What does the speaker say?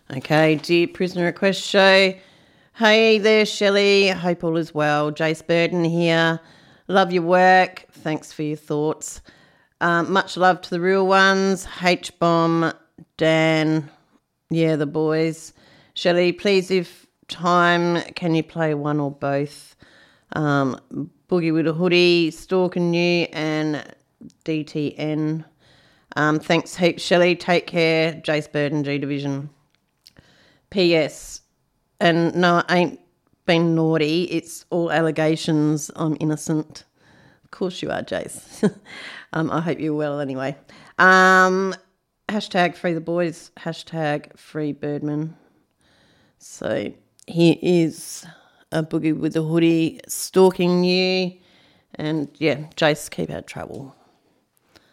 Okay, dear Prisoner Request Show. Hey there, Shelley. Hope all is well. Jace Burden here. Love your work. Thanks for your thoughts. Much love to the real ones. H-Bomb, Dan, the boys. Shelley, please, if time, can you play one or both? Boogie with a Hoodie, Stalking You, and DTN. Thanks heaps, Shelley. Take care. Jace Burden, G Division. P.S. And no, I ain't been naughty. It's all allegations. I'm innocent. Of course you are, Jace. I hope you're well anyway. Hashtag free the boys. Hashtag free Birdman. So here is a Boogie with a Hoodie, Stalking You. And Jace, keep out of trouble.